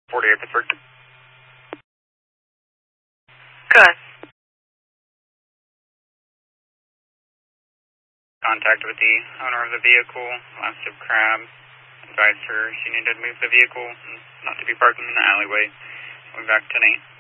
48 Pittsburgh. Good. Contact with the owner of the vehicle, last of Crab. Advised her she needed to move the vehicle and not to be parking in the alleyway. Going back 10-8.